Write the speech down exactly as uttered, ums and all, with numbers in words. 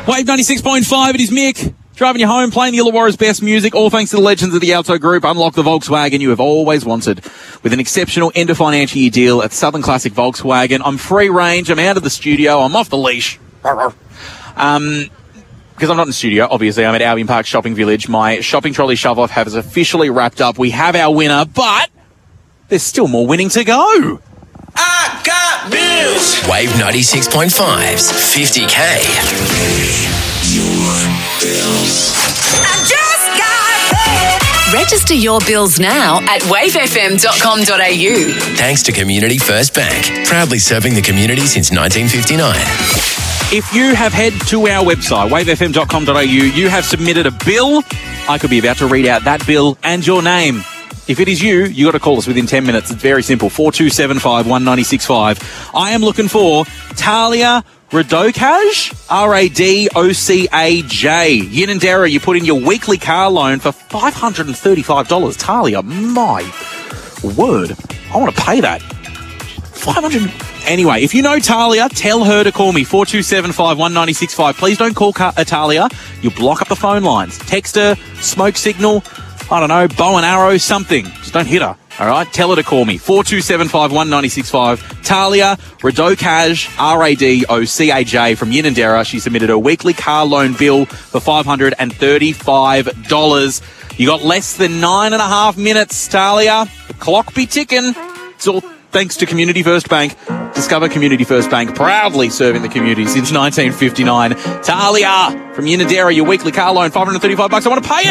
Wave ninety-six point five, it is Mick. Driving you home, playing the Illawarra's best music, all thanks to the legends of the Alto Group. Unlock the Volkswagen you have always wanted with an exceptional end of financial year deal at Southern Classic Volkswagen. I'm free range, I'm out of the studio, I'm off the leash. Um, because I'm not in the studio, obviously, I'm at Albion Park Shopping Village. My shopping trolley shove-off has officially wrapped up. We have our winner, but there's still more winning to go. I got bills. Wave ninety-six point five's fifty K. I just got paid. Register your bills now at wave f m dot com dot a u. Thanks to Community First Bank, proudly serving the community since nineteen fifty-nine. If you have head to our website, wave f m dot com dot a u, you have submitted a bill. I could be about to read out that bill and your name. If it is you, you got to call us within ten minutes. It's very simple. four two seven five, one nine six five. I am looking for Talia Radocaj, R A D O C A J. Yinandera, you put in your weekly car loan for five hundred thirty-five dollars. Talia, my word. I want to pay that. five hundred dollars. Anyway, if you know Talia, tell her to call me. four two seven five, one nine six five. Please don't call Car- uh, Talia. You'll block up the phone lines. Text her, smoke signal, I don't know, bow and arrow, something. Just don't hit her. All right? Tell her to call me. four two seven five, one nine six five. Talia Radocaj, R A D O C A J from Yinandera. She submitted her weekly car loan bill for five hundred thirty-five dollars. You got less than nine and a half minutes, Talia. The clock be ticking. It's all thanks to Community First Bank. Discover Community First Bank, proudly serving the community since nineteen fifty-nine. Talia from Yinandera, your weekly car loan, five hundred thirty-five bucks. I want to pay it.